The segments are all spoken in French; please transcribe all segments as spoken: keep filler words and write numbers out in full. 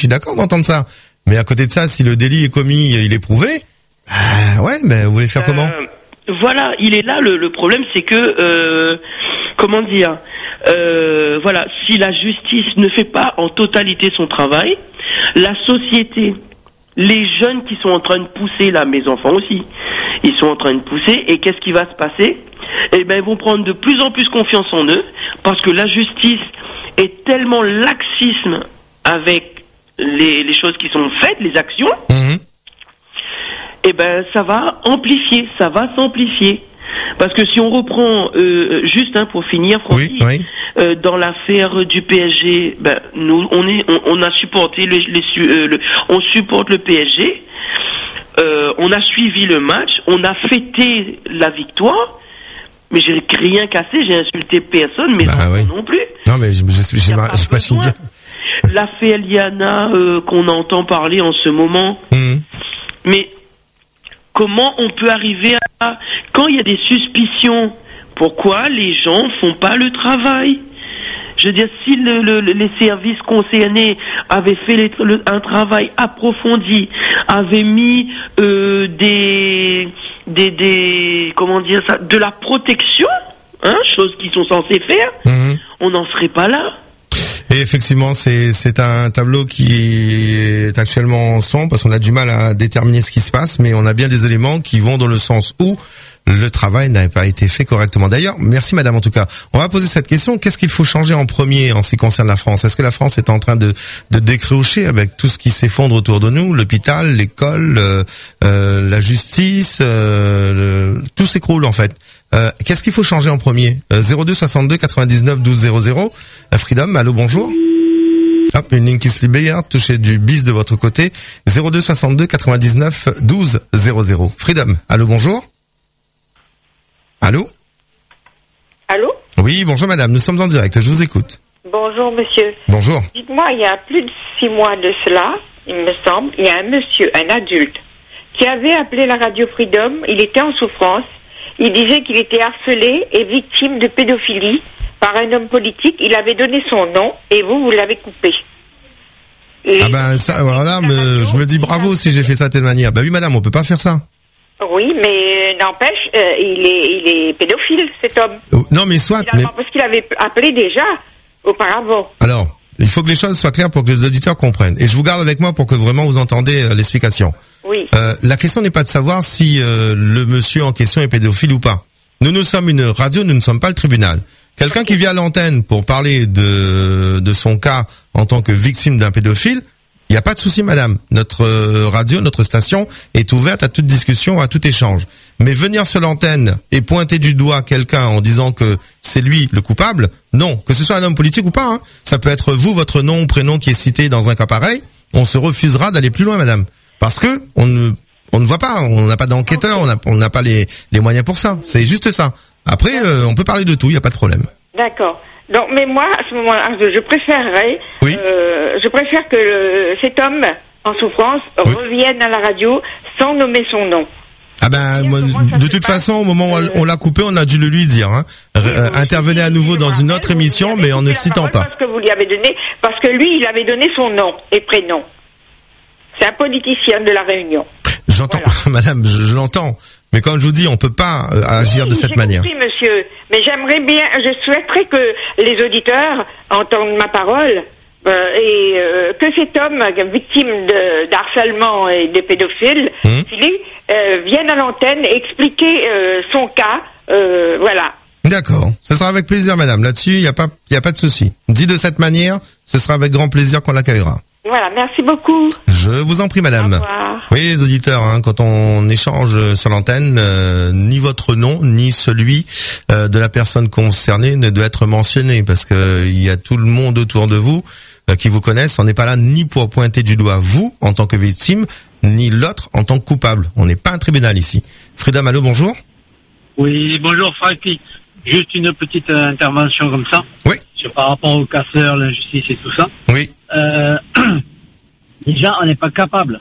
suis d'accord d'entendre ça. Mais à côté de ça, si le délit est commis, il est prouvé, bah ouais, ben vous voulez faire euh, comment? Voilà, il est là le, le problème, c'est que euh, comment dire, euh, voilà, si la justice ne fait pas en totalité son travail, la société, les jeunes qui sont en train de pousser là, mes enfants aussi, ils sont en train de pousser, et qu'est-ce qui va se passer? Eh ben, ils vont prendre de plus en plus confiance en eux, parce que la justice est tellement laxisme avec les, les choses qui sont faites, les actions. Mmh. Eh ben, ça va amplifier, ça va s'amplifier. Parce que si on reprend, euh, juste hein, pour finir, Francis, oui, oui. Euh, dans l'affaire du P S G, ben, nous, on est, on, on a supporté les, les euh, le, on supporte le P S G. Euh, on a suivi le match, on a fêté la victoire, mais j'ai rien cassé, j'ai insulté personne, mais bah, oui. non plus. Non, mais j'imagine bien. L'affaire Liana euh, qu'on entend parler en ce moment, mmh. mais comment on peut arriver à... Quand il y a des suspicions, pourquoi les gens font pas le travail? Je veux dire, si le, le, les services concernés avaient fait les, le, un travail approfondi, avaient mis euh, des, des, des... Comment dire ça? De la protection, hein, choses qu'ils sont censés faire, mmh. on n'en serait pas là. Et effectivement, c'est c'est un tableau qui est actuellement sombre parce qu'on a du mal à déterminer ce qui se passe, mais on a bien des éléments qui vont dans le sens où le travail n'a pas été fait correctement. D'ailleurs, merci madame en tout cas. On va poser cette question, qu'est-ce qu'il faut changer en premier en ce qui concerne la France? Est-ce que la France est en train de de décrocher avec tout ce qui s'effondre autour de nous, l'hôpital, l'école, euh, euh, la justice, euh, le, tout s'écroule en fait. Euh, qu'est-ce qu'il faut changer en premier? euh, zéro deux soixante-deux quatre-vingt-dix-neuf douze zéro zéro. euh, Freedom, allô, bonjour. Hop, une ligne qui se libère, touchez du bis de votre côté. zéro deux soixante-deux quatre-vingt-dix-neuf douze zéro zéro. Freedom, allô, bonjour. Allô? Allô? Oui, bonjour madame, nous sommes en direct, je vous écoute. Bonjour monsieur. Bonjour. Dites-moi, il y a plus de six mois de cela, il me semble, il y a un monsieur, un adulte, qui avait appelé la radio Freedom, il était en souffrance. Il disait qu'il était harcelé et victime de pédophilie par un homme politique. Il avait donné son nom et vous, vous l'avez coupé. Et ah ben ça, voilà, me, je me dis bravo si j'ai fait ça de telle manière. Bah oui madame, on peut pas faire ça. Oui, mais n'empêche, euh, il est il est pédophile cet homme. Oh, non mais soit... Mais... Parce qu'il avait appelé déjà auparavant. Alors, il faut que les choses soient claires pour que les auditeurs comprennent. Et je vous garde avec moi pour que vraiment vous entendez euh, l'explication. Oui. Euh, la question n'est pas de savoir si euh, le monsieur en question est pédophile ou pas. Nous, nous sommes une radio, nous ne sommes pas le tribunal. Quelqu'un okay. qui vient à l'antenne pour parler de de son cas en tant que victime d'un pédophile, il n'y a pas de souci, madame. Notre radio, notre station est ouverte à toute discussion, à tout échange. Mais venir sur l'antenne et pointer du doigt quelqu'un en disant que c'est lui le coupable, non. Que ce soit un homme politique ou pas, hein. Ça peut être vous, votre nom, prénom qui est cité dans un cas pareil. On se refusera d'aller plus loin, madame. Parce que on ne on ne voit pas, on n'a pas d'enquêteur, on n'a on n'a pas les les moyens pour ça. C'est juste ça. Après, euh, on peut parler de tout, il y a pas de problème. D'accord. Donc, mais moi, à ce moment-là, je, je préférerais, oui. euh, je préfère que le, cet homme en souffrance oui. revienne à la radio sans nommer son nom. Ah ben, moi, de toute façon, au moment où euh, on l'a coupé, on a dû le lui dire. Hein. Oui, euh, intervenez à nouveau dans une autre émission, mais en ne citant pas. Parce que vous lui avez donné, parce que lui, il avait donné son nom et prénom. C'est un politicien de la Réunion. J'entends, voilà. Madame, je, je l'entends. Mais comme je vous dis, on peut pas euh, agir oui, de cette manière. Oui, monsieur. Mais j'aimerais bien, je souhaiterais que les auditeurs entendent ma parole euh, et euh, que cet homme victime de d'harcèlement et de pédophile, mmh. euh, vienne à l'antenne expliquer euh, son cas. Euh, voilà. D'accord. Ce sera avec plaisir, madame. Là-dessus, il y a pas, il y a pas de souci. Dit de cette manière, ce sera avec grand plaisir qu'on l'accueillera. Voilà, merci beaucoup. Je vous en prie, madame. Au revoir. Oui, les auditeurs, hein, quand on échange sur l'antenne, euh, ni votre nom, ni celui euh, de la personne concernée ne doit être mentionné, parce que il y a tout le monde autour de vous euh, qui vous connaissent. On n'est pas là ni pour pointer du doigt vous, en tant que victime, ni l'autre en tant que coupable. On n'est pas un tribunal ici. Freedom, allô, bonjour. Oui, bonjour, Francky. Juste une petite euh, intervention comme ça. Oui. Sur, par rapport aux casseurs, l'injustice et tout ça. Oui. Euh, déjà, on n'est pas capable,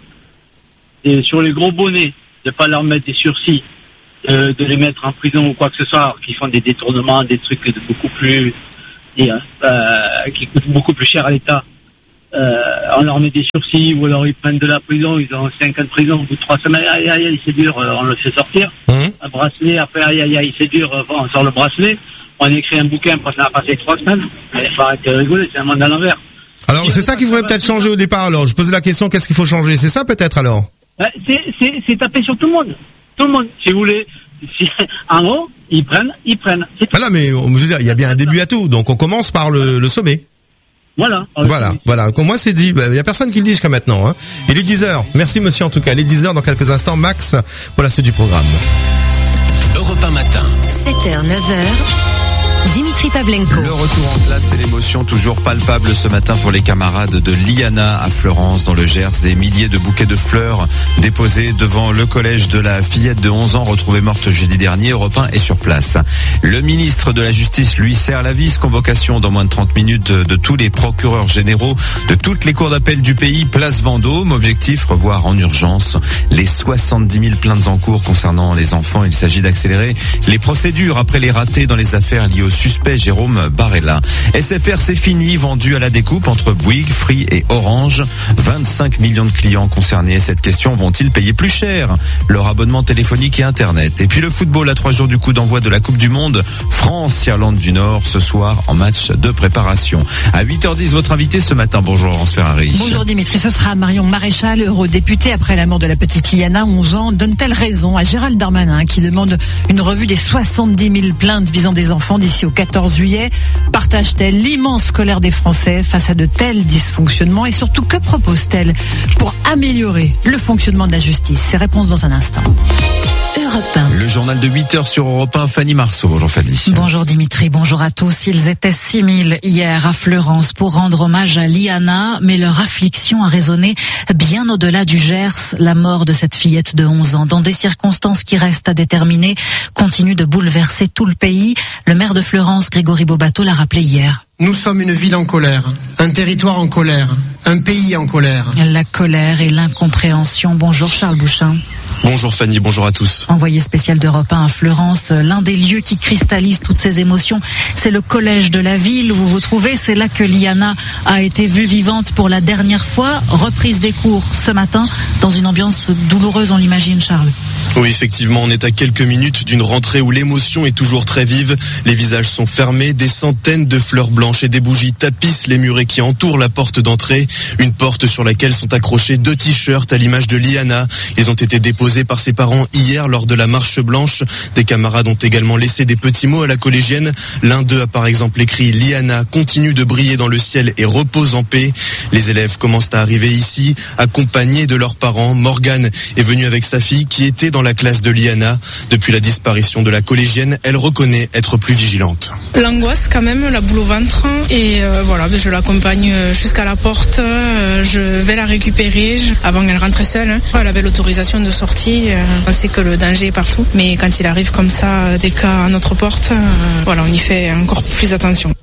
et sur les gros bonnets, de pas leur mettre des sursis, euh, de les mettre en prison ou quoi que ce soit, qui font des détournements, des trucs de beaucoup plus, euh, qui coûtent beaucoup plus cher à l'État. euh, on leur met des sursis, ou alors ils prennent de la prison, ils ont cinq ans de prison, au bout de trois semaines, aïe, aïe, aïe, c'est dur, euh, on le fait sortir. Mmh. Un bracelet, après, aïe, aïe, aïe, c'est dur, euh, on sort le bracelet, on écrit un bouquin, après ça a passé trois semaines, il faut arrêter de rigoler, c'est un monde à l'envers. Alors, c'est ça qu'il faudrait peut-être changer au départ, alors. Je posais la question, qu'est-ce qu'il faut changer? C'est ça, peut-être, alors? C'est, c'est, c'est taper sur tout le monde. Tout le monde. Si vous voulez, si, en gros, ils prennent, ils prennent. Voilà, mais, je veux dire, il y a bien un début à tout. Donc, on commence par le, le sommet. Voilà. Voilà, voilà. Comme moi, c'est dit. Il y a personne qui le dit jusqu'à maintenant, hein. Il est dix heures. Merci, monsieur, en tout cas. Il est dix heures dans quelques instants. Max, pour la suite du programme. Europe un matin. sept heures, neuf heures. Dimitri Pavlenko. Le retour en classe et l'émotion toujours palpable ce matin pour les camarades de l'I A N A à Fleurance dans le Gers. Des milliers de bouquets de fleurs déposés devant le collège de la fillette de onze ans retrouvée morte jeudi dernier. Europe un est sur place. Le ministre de la Justice lui serre la vis. Convocation dans moins de trente minutes de tous les procureurs généraux de toutes les cours d'appel du pays. Place Vendôme. Objectif, revoir en urgence les soixante-dix mille plaintes en cours concernant les enfants. Il s'agit d'accélérer les procédures après les ratés dans les affaires liées au suspect Jérôme Barella. S F R, c'est fini, vendu à la découpe entre Bouygues, Free et Orange. vingt-cinq millions de clients concernés. Cette question, vont-ils payer plus cher leur abonnement téléphonique et Internet? Et puis le football à trois jours du coup d'envoi de la Coupe du Monde. France-Irlande du Nord ce soir en match de préparation. À huit heures dix, votre invité ce matin. Bonjour Laurence Ferrari. Bonjour Dimitri, ce sera Marion Maréchal, eurodéputée après la mort de la petite Liana, onze ans. Donne-t-elle raison à Gérald Darmanin qui demande une revue des soixante-dix mille plaintes visant des enfants d'ici au quatorze juillet? Partage-t-elle l'immense colère des Français face à de tels dysfonctionnements et surtout que propose-t-elle pour améliorer le fonctionnement de la justice? Ces réponses dans un instant. Europe un. Le journal de huit heures sur Europe un, Fanny Marceau. Bonjour Fanny. Bonjour Dimitri, bonjour à tous. Ils étaient six mille hier à Fleurance pour rendre hommage à l'I A N A, mais leur affliction a résonné bien au-delà du Gers. La mort de cette fillette de onze ans, dans des circonstances qui restent à déterminer, continue de bouleverser tout le pays. Le maire de Fleurance, Grégory Bobato, l'a rappelé hier. Nous sommes une ville en colère, un territoire en colère, un pays en colère. La colère et l'incompréhension. Bonjour Charles Bouchin. Bonjour Fanny, bonjour à tous. Envoyé spécial d'Europe un à Fleurance, l'un des lieux qui cristallise toutes ces émotions, c'est le collège de la ville où vous vous trouvez. C'est là que l'I A N A a été vue vivante pour la dernière fois. Reprise des cours ce matin dans une ambiance douloureuse, on l'imagine, Charles. Oui, effectivement, on est à quelques minutes d'une rentrée où l'émotion est toujours très vive. Les visages sont fermés, des centaines de fleurs blanches et des bougies tapissent les murets qui entourent la porte d'entrée. Une porte sur laquelle sont accrochés deux t-shirts à l'image de l'I A N A. Ils ont été déposés par ses parents hier lors de la marche blanche. Des camarades ont également laissé des petits mots à la collégienne. L'un d'eux a par exemple écrit « L'I A N A continue de briller dans le ciel et repose en paix ». Les élèves commencent à arriver ici, accompagnés de leurs parents. Morgane est venue avec sa fille qui était dans la classe de l'I A N A. Depuis la disparition de la collégienne, elle reconnaît être plus vigilante. L'angoisse quand même, la boule au ventre. Et euh, voilà, je l'accompagne jusqu'à la porte. Je vais la récupérer avant qu'elle rentre seule. Elle avait l'autorisation de sortie. On sait que le danger est partout. Mais quand il arrive comme ça, des cas à notre porte, euh, voilà, on y fait encore plus attention.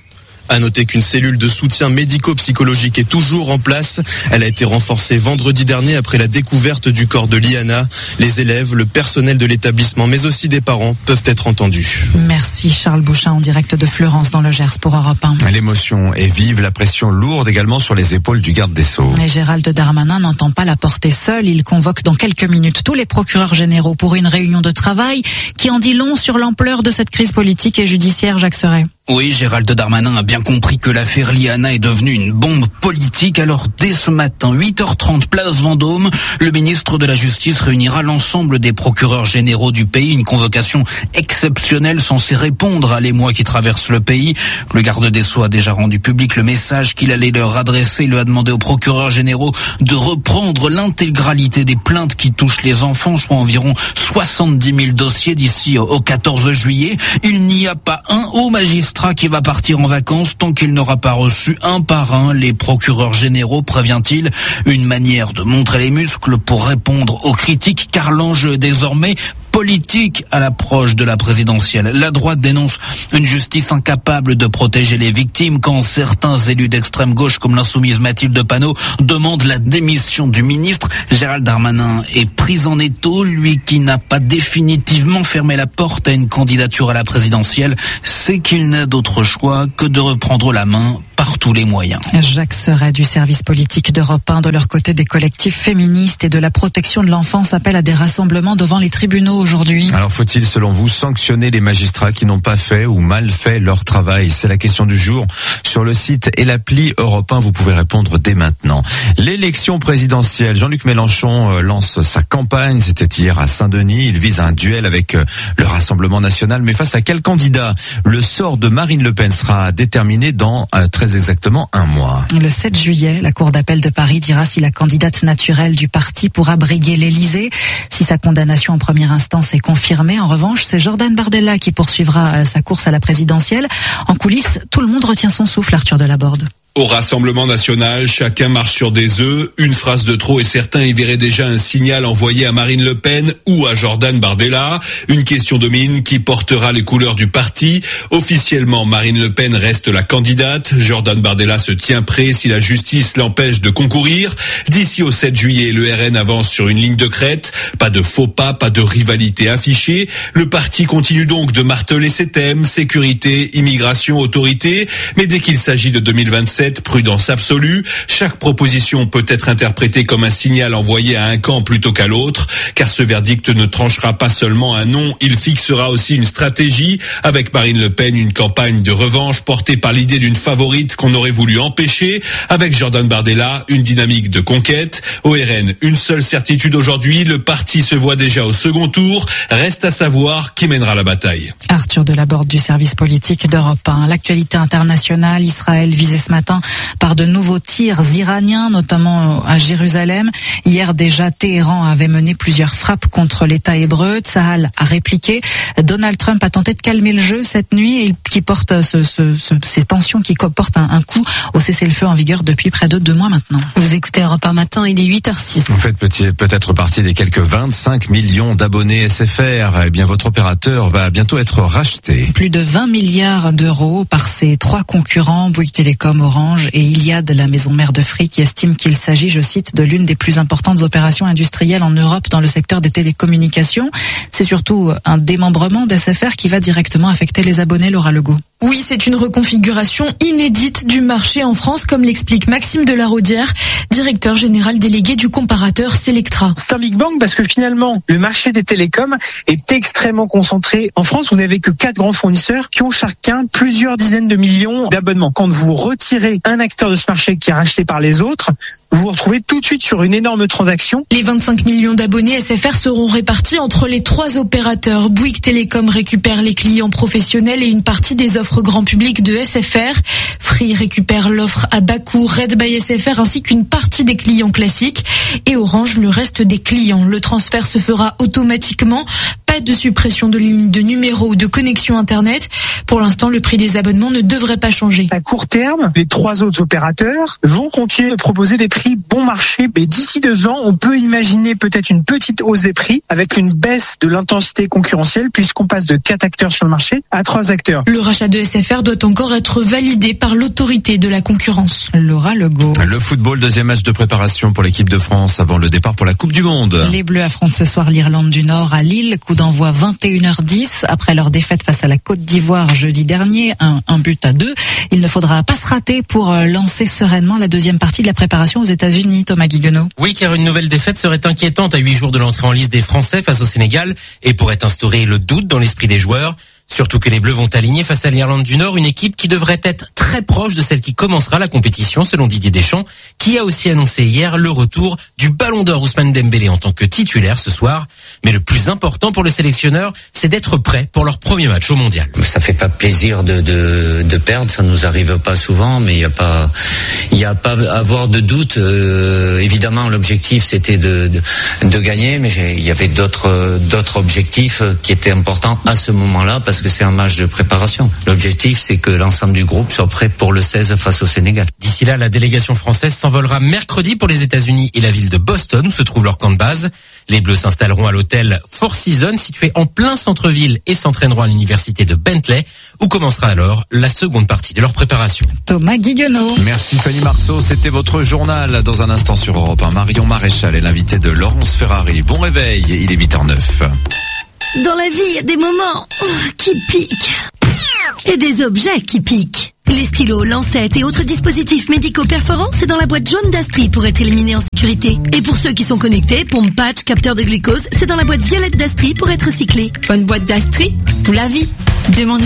À noter qu'une cellule de soutien médico-psychologique est toujours en place. Elle a été renforcée vendredi dernier après la découverte du corps de l'I A N A. Les élèves, le personnel de l'établissement, mais aussi des parents peuvent être entendus. Merci Charles Bouchin en direct de Fleurance dans le Gers pour Europe un. L'émotion est vive, la pression lourde également sur les épaules du garde des Sceaux. Et Gérald Darmanin n'entend pas la porter seul. Il convoque dans quelques minutes tous les procureurs généraux pour une réunion de travail qui en dit long sur l'ampleur de cette crise politique et judiciaire. Jacques Serret. Oui, Gérald Darmanin a bien compris que l'affaire l'I A N A est devenue une bombe politique. Alors, dès ce matin, huit heures trente, place Vendôme, le ministre de la Justice réunira l'ensemble des procureurs généraux du pays. Une convocation exceptionnelle censée répondre à l'émoi qui traverse le pays. Le garde des Sceaux a déjà rendu public le message qu'il allait leur adresser. Il lui a demandé aux procureurs généraux de reprendre l'intégralité des plaintes qui touchent les enfants, soit environ soixante-dix mille dossiers d'ici au quatorze juillet. Il n'y a pas un haut magistrat qui va partir en vacances tant qu'il n'aura pas reçu un par un les procureurs généraux, prévient-il. Une manière de montrer les muscles pour répondre aux critiques, car l'enjeu est désormais politique à l'approche de la présidentielle. La droite dénonce une justice incapable de protéger les victimes quand certains élus d'extrême gauche comme l'insoumise Mathilde Panot demandent la démission du ministre. Gérald Darmanin est pris en étau, lui qui n'a pas définitivement fermé la porte à une candidature à la présidentielle, c'est qu'il n'a d'autre choix que de reprendre la main par tous les moyens. Jacques Serret du service politique d'Europe un. De leur côté, des collectifs féministes et de la protection de l'enfance appellent à des rassemblements devant les tribunaux aujourd'hui. Alors faut-il, selon vous, sanctionner les magistrats qui n'ont pas fait ou mal fait leur travail? C'est la question du jour. Sur le site et l'appli Europe un, vous pouvez répondre dès maintenant. L'élection présidentielle. Jean-Luc Mélenchon lance sa campagne. C'était hier à Saint-Denis. Il vise un duel avec le Rassemblement national. Mais face à quel candidat? Le sort de Marine Le Pen sera déterminé dans euh, très exactement un mois. Le sept juillet, la Cour d'appel de Paris dira si la candidate naturelle du parti pourra briguer l'Élysée. Si sa condamnation en première instance est confirmée, en revanche, c'est Jordan Bardella qui poursuivra sa course à la présidentielle. En coulisses, tout le monde retient son souffle, Arthur Delaborde. Au Rassemblement national, chacun marche sur des œufs. Une phrase de trop et certains y verraient déjà un signal envoyé à Marine Le Pen ou à Jordan Bardella. Une question domine, qui portera les couleurs du parti? Officiellement, Marine Le Pen reste la candidate. Jordan Bardella se tient prêt si la justice l'empêche de concourir. D'ici au sept juillet, le R N avance sur une ligne de crête. Pas de faux pas, pas de rivalité affichée. Le parti continue donc de marteler ses thèmes, sécurité, immigration, autorité. Mais dès qu'il s'agit de deux mille vingt-sept, prudence absolue. Chaque proposition peut être interprétée comme un signal envoyé à un camp plutôt qu'à l'autre, car ce verdict ne tranchera pas seulement un nom, il fixera aussi une stratégie. Avec Marine Le Pen, une campagne de revanche portée par l'idée d'une favorite qu'on aurait voulu empêcher. Avec Jordan Bardella, une dynamique de conquête. Au R N, une seule certitude aujourd'hui, le parti se voit déjà au second tour. Reste à savoir qui mènera la bataille. Arthur Delaborde du service politique d'Europe un. L'actualité internationale, Israël visé ce matin par de nouveaux tirs iraniens, notamment à Jérusalem. Hier déjà, Téhéran avait mené plusieurs frappes contre l'État hébreu. Tsahal a répliqué. Donald Trump a tenté de calmer le jeu cette nuit, et qui porte ce, ce, ce, ces tensions qui portent un, un coup au cessez-le-feu en vigueur depuis près de deux mois maintenant. Vous écoutez Europe un matin, il est huit heures six. Vous faites peut-être partie des quelques vingt-cinq millions d'abonnés S F R. Eh bien, votre opérateur va bientôt être racheté. Plus de vingt milliards d'euros par ses trois concurrents, Bouygues Telecom, Orange et Iliad, la maison mère de Free, qui estime qu'il s'agit, je cite, de l'une des plus importantes opérations industrielles en Europe dans le secteur des télécommunications. C'est surtout un démembrement d'S F R qui va directement affecter les abonnés, Laura Legault. Oui, c'est une reconfiguration inédite du marché en France, comme l'explique Maxime Delaraudière, directeur général délégué du comparateur Selectra. C'est un big bang parce que finalement, le marché des télécoms est extrêmement concentré. En France, vous n'avez que quatre grands fournisseurs qui ont chacun plusieurs dizaines de millions d'abonnements. Quand vous retirez un acteur de ce marché qui est racheté par les autres, vous vous retrouvez tout de suite sur une énorme transaction. Les vingt-cinq millions d'abonnés S F R seront répartis entre les trois opérateurs. Bouygues Telecom récupère les clients professionnels et une partie des offres grand public de S F R. Free récupère l'offre à bas coût Red by S F R ainsi qu'une partie des clients classiques et Orange le reste des clients. Le transfert se fera automatiquement. Pas de suppression de lignes, de numéros ou de connexion Internet. Pour l'instant, le prix des abonnements ne devrait pas changer. À court terme, les trois autres opérateurs vont continuer de proposer des prix bon marché. Mais d'ici deux ans, on peut imaginer peut-être une petite hausse des prix avec une baisse de l'intensité concurrentielle puisqu'on passe de quatre acteurs sur le marché à trois acteurs. Le rachat de S F R doit encore être validé par l'autorité de la concurrence. Laura Legault. Le football, deuxième match de préparation pour l'équipe de France avant le départ pour la Coupe du Monde. Les Bleus affrontent ce soir l'Irlande du Nord à Lille. Coup d'envoi vingt et une heures dix. Après leur défaite face à la Côte d'Ivoire jeudi dernier, un, un but à deux. Il ne faudra pas se rater pour lancer sereinement la deuxième partie de la préparation aux États-Unis. Thomas Guiguenot. Oui, car une nouvelle défaite serait inquiétante à huit jours de l'entrée en lice des Français face au Sénégal et pourrait instaurer le doute dans l'esprit des joueurs. Surtout que les Bleus vont aligner face à l'Irlande du Nord, une équipe qui devrait être très proche de celle qui commencera la compétition, selon Didier Deschamps, qui a aussi annoncé hier le retour du Ballon d'Or Ousmane Dembélé en tant que titulaire ce soir. Mais le plus important pour le sélectionneur, c'est d'être prêt pour leur premier match au Mondial. Ça fait pas plaisir de, de, de perdre, ça nous arrive pas souvent, mais il y a pas, il y a pas à avoir de doute. Euh, évidemment, l'objectif c'était de, de, de gagner, mais il y avait d'autres, d'autres objectifs qui étaient importants à ce moment-là, parce que c'est un match de préparation. L'objectif, c'est que l'ensemble du groupe soit prêt pour le seize face au Sénégal. D'ici là, la délégation française s'envolera mercredi pour les États-Unis et la ville de Boston, où se trouve leur camp de base. Les Bleus s'installeront à l'hôtel Four Seasons, situé en plein centre-ville, et s'entraîneront à l'université de Bentley, où commencera alors la seconde partie de leur préparation. Thomas Guiguenot. Merci Fanny Marceau, c'était votre journal. Dans un instant sur Europe un, Marion Maréchal est l'invité de Laurence Ferrari. Bon réveil, il est huit heures neuf. Dans la vie, il y a des moments qui piquent et des objets qui piquent. Les stylos, lancettes et autres dispositifs médicaux perforants, c'est dans la boîte jaune d'Astri pour être éliminé en sécurité. Et pour ceux qui sont connectés, pompe patch, capteur de glucose, c'est dans la boîte violette d'Astri pour être recyclé. Bonne boîte d'Astri, pour la vie. Demande